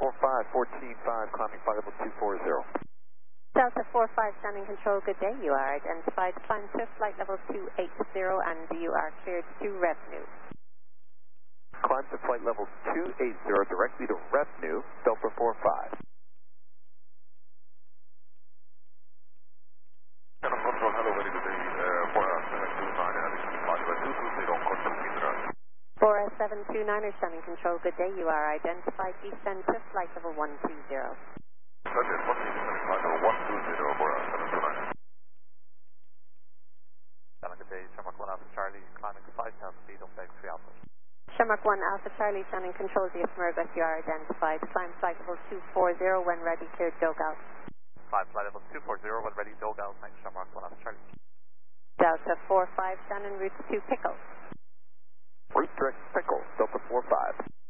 45, 14-5, climbing flight level 240. Delta 45, standing control, good day. You are identified. Climb to flight level 280 and you are cleared to revenue. Climb to flight level 280 directly to revenue, Delta 45. Control, hello, very good day. For 729 and flight level 220 on control Indra. For 729er, standing control, good day. You are identified. Descend to flight level 120. Okay, flight level 120 for 729. Good day, Shamrock 1 Alpha Charlie, climbing 5,000 feet on deck 3 Alpha. Shamrock 1 Alpha Charlie, standing control, via Smirgus, you are identified. Climb flight level 240 when ready, cleared Dogout. Climb flight level 240 when ready, Dogout, next Shamrock 1 Alpha Charlie. Delta 45, stand en route to Pickle. Route direct Pickle, Delta 45.